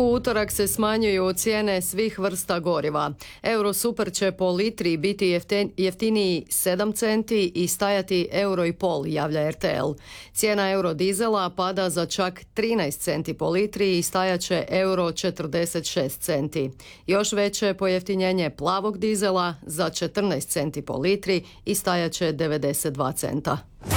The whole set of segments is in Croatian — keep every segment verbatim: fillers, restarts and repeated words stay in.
U utorak se smanjuju cijene svih vrsta goriva. Eurosuper će po litri biti jeftiniji sedam centi i stajati euro i pol, javlja R T L. Cijena eurodizela pada za čak trinaest centi po litri i stajaće euro četrdeset šest centi. Još veće pojeftinjenje plavog dizela za četrnaest centi po litri i stajaće devedeset dva centa.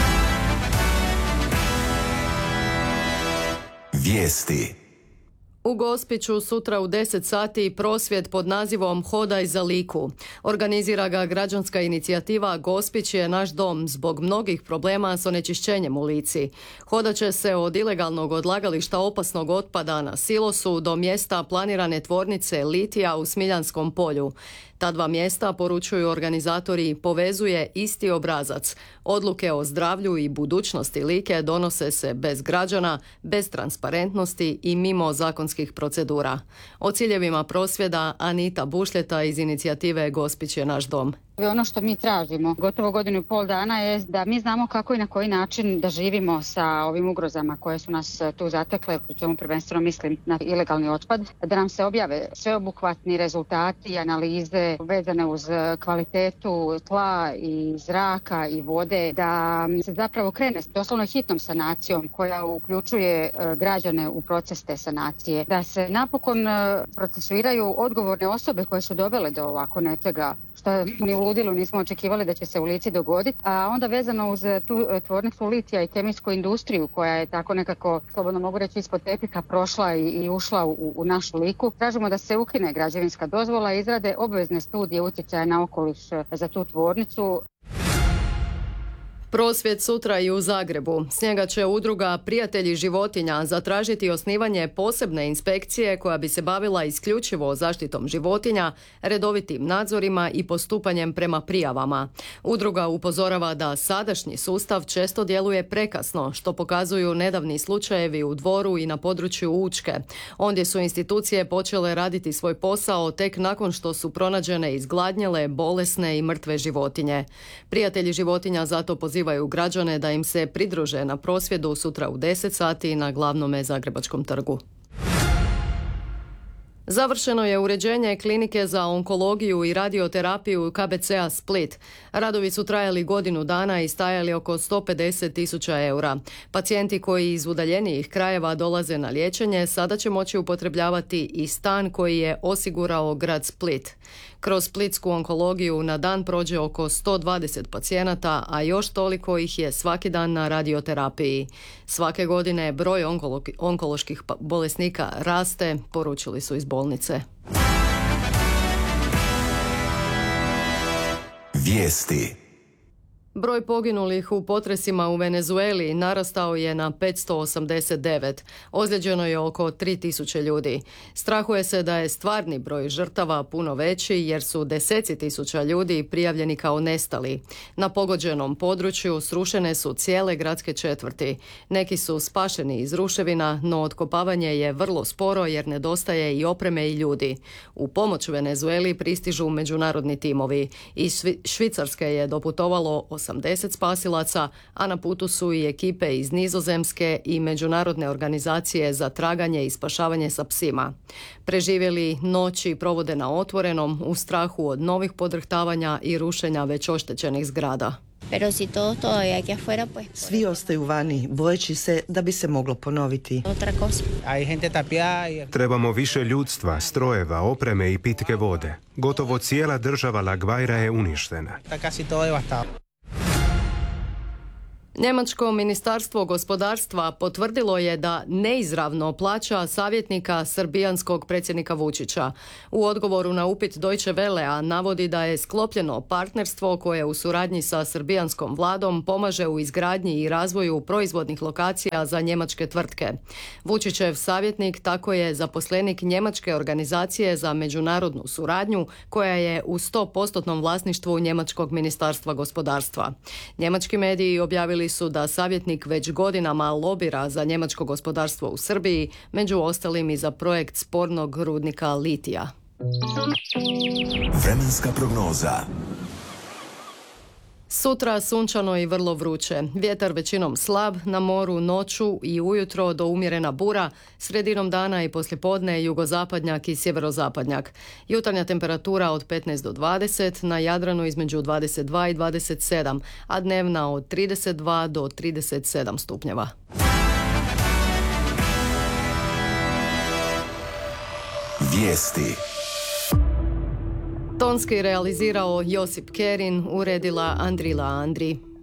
Vijesti. U Gospiću sutra u deset sati prosvjed pod nazivom Hodaj za Liku. Organizira ga građanska inicijativa Gospić je naš dom zbog mnogih problema s onečišćenjem u Lici. Hodat će se od ilegalnog odlagališta opasnog otpada na silosu do mjesta planirane tvornice litija u Smiljanskom polju. Ta dva mjesta, poručuju organizatori, povezuje isti obrazac. Odluke o zdravlju i budućnosti Like donose se bez građana, bez transparentnosti i mimo zakonskih procedura. O ciljevima prosvjeda Anita Bušljeta iz inicijative Gospić je naš dom. Ono što mi tražimo gotovo godinu i pol dana je da mi znamo kako i na koji način da živimo sa ovim ugrozama koje su nas tu zatekle, pri čemu prvenstveno mislim na ilegalni otpad, da nam se objave sveobuhvatni rezultati i analize vezane uz kvalitetu tla i zraka i vode, da se zapravo krene s doslovno hitnom sanacijom koja uključuje građane u proces te sanacije, da se napokon procesuiraju odgovorne osobe koje su dovele do ovako nečega što ni u ludilu nismo očekivali da će se u Lici dogoditi, a onda vezano uz tu tvornicu litija i kemijsku industriju koja je tako nekako, slobodno mogu reći, ispod tepiha prošla i, i ušla u, u našu Liku. Tražimo da se ukine građevinska dozvola i izrade obvezne studije utjecaja na okoliš za tu tvornicu. Prosvjed sutra i u Zagrebu. S njega će udruga Prijatelji životinja zatražiti osnivanje posebne inspekcije koja bi se bavila isključivo zaštitom životinja, redovitim nadzorima i postupanjem prema prijavama. Udruga upozorava da sadašnji sustav često djeluje prekasno, što pokazuju nedavni slučajevi u Dvoru i na području Učke. Ondje su institucije počele raditi svoj posao tek nakon što su pronađene izgladnjele, bolesne i mrtve životinje. Prijatelji životinja zato pozivaju građane da im se pridruže na prosvjedu sutra u deset sati na glavnome Zagrebačkom trgu. Završeno je uređenje klinike za onkologiju i radioterapiju K B C-a Split. Radovi su trajali godinu dana i stajali oko sto pedeset tisuća eura. Pacijenti koji iz udaljenijih krajeva dolaze na liječenje sada će moći upotrebljavati i stan koji je osigurao grad Split. Kroz splitsku onkologiju na dan prođe oko sto dvadeset pacijenata, a još toliko ih je svaki dan na radioterapiji. Svake godine broj onkolo- onkoloških bolesnika raste, poručili su iz bolnice. Vijesti. Broj poginulih u potresima u Venezueli narastao je na petsto osamdeset devet. Ozlijeđeno je oko tri tisuće ljudi. Strahuje se da je stvarni broj žrtava puno veći jer su deseci tisuća ljudi prijavljeni kao nestali. Na pogođenom području srušene su cijele gradske četvrti. Neki su spašeni iz ruševina, no otkopavanje je vrlo sporo jer nedostaje i opreme i ljudi. U pomoć Venezueli pristižu međunarodni timovi. Iz Švicarske je doputovalo osamdeset spasilaca, a na putu su i ekipe iz Nizozemske i međunarodne organizacije za traganje i spašavanje sa psima. Preživjeli noći provode na otvorenom u strahu od novih podrhtavanja i rušenja već oštećenih zgrada. Svi ostaju vani, bojeći se da bi se moglo ponoviti. Trebamo više ljudstva, strojeva, opreme i pitke vode. Gotovo cijela država La Guaira je uništena. Njemačko ministarstvo gospodarstva potvrdilo je da neizravno plaća savjetnika srbijanskog predsjednika Vučića. U odgovoru na upit Deutsche Wellea navodi da je sklopljeno partnerstvo koje u suradnji sa srbijanskom vladom pomaže u izgradnji i razvoju proizvodnih lokacija za njemačke tvrtke. Vučićev savjetnik tako je zaposlenik njemačke organizacije za međunarodnu suradnju koja je u sto posto vlasništvu njemačkog ministarstva gospodarstva. Njemački mediji objavili su da savjetnik već godinama lobira za njemačko gospodarstvo u Srbiji, među ostalim i za projekt spornog rudnika litija. Vremenska prognoza. Sutra sunčano i vrlo vruće. Vjetar većinom slab, na moru noću i ujutro do umjerena bura, sredinom dana i poslijepodne jugozapadnjak i sjeverozapadnjak. Jutarnja temperatura od petnaest do dvadeset, na Jadranu između dvadeset dva i dvadeset sedam, a dnevna od trideset dva do trideset sedam stupnjeva. Vijesti. Tonski realizirao Josip Kerin, uredila Andrila Andri.